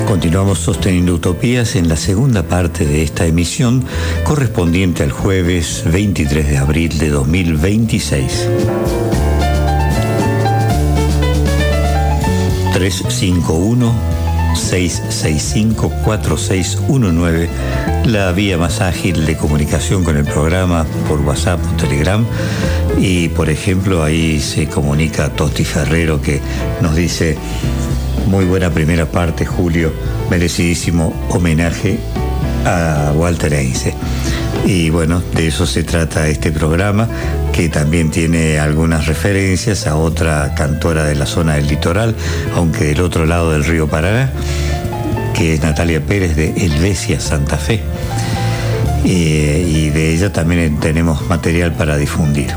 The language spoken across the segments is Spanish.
Continuamos sosteniendo utopías en la segunda parte de esta emisión correspondiente al jueves 23 de abril de 2026. 351-665-4619, la vía más ágil de comunicación con el programa por WhatsApp o Telegram. Y por ejemplo ahí se comunica Tosti Ferrero, que nos dice: muy buena primera parte, Julio, merecidísimo homenaje a Walter Heinze. Y bueno, de eso se trata este programa, que también tiene algunas referencias a otra cantora de la zona del litoral, aunque del otro lado del río Paraná, que es Natalia Pérez de Helvecia, Santa Fe. Y de ella también tenemos material para difundir.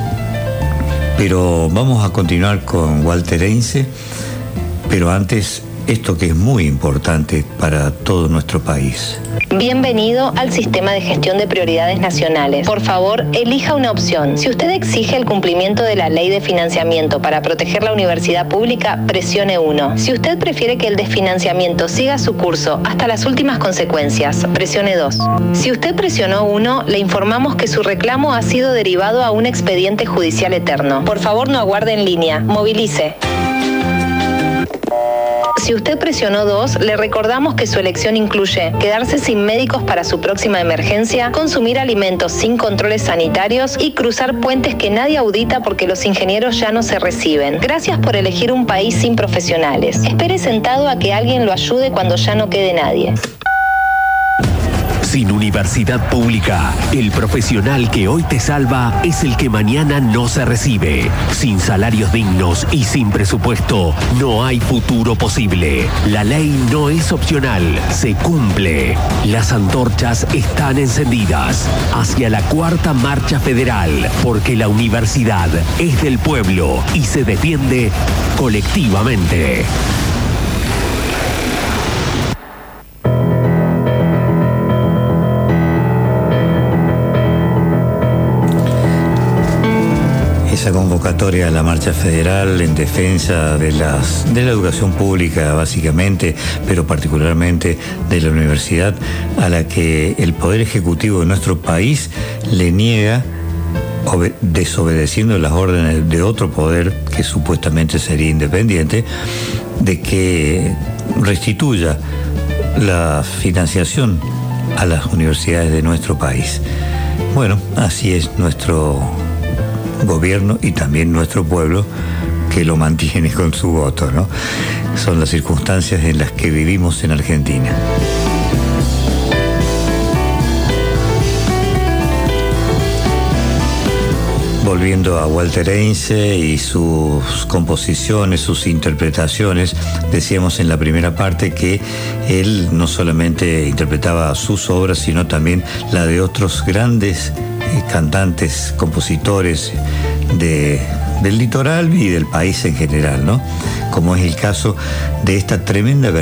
Pero vamos a continuar con Walter Heinze, pero antes, esto que es muy importante para todo nuestro país. Bienvenido al Sistema de Gestión de Prioridades Nacionales. Por favor, elija una opción. Si usted exige el cumplimiento de la Ley de Financiamiento para proteger la universidad pública, presione 1. Si usted prefiere que el desfinanciamiento siga su curso hasta las últimas consecuencias, presione 2. Si usted presionó 1, le informamos que su reclamo ha sido derivado a un expediente judicial eterno. Por favor, no aguarde en línea. Movilice. Si usted presionó 2, le recordamos que su elección incluye quedarse sin médicos para su próxima emergencia, consumir alimentos sin controles sanitarios y cruzar puentes que nadie audita porque los ingenieros ya no se reciben. Gracias por elegir un país sin profesionales. Espere sentado a que alguien lo ayude cuando ya no quede nadie. Sin universidad pública, el profesional que hoy te salva es el que mañana no se recibe. Sin salarios dignos y sin presupuesto, no hay futuro posible. La ley no es opcional, se cumple. Las antorchas están encendidas hacia la cuarta marcha federal, porque la universidad es del pueblo y se defiende colectivamente. Esa convocatoria a la marcha federal en defensa de la educación pública, básicamente, pero particularmente de la universidad, a la que el Poder Ejecutivo de nuestro país le niega, desobedeciendo las órdenes de otro poder que supuestamente sería independiente, de que restituya la financiación a las universidades de nuestro país. Bueno, así es nuestro gobierno y también nuestro pueblo, que lo mantiene con su voto, ¿no? Son las circunstancias en las que vivimos en Argentina. Volviendo a Walter Heinze y sus composiciones, sus interpretaciones, decíamos en la primera parte que él no solamente interpretaba sus obras, sino también la de otros grandes cantantes, compositores del litoral y del país en general, ¿no? Como es el caso de esta tremenda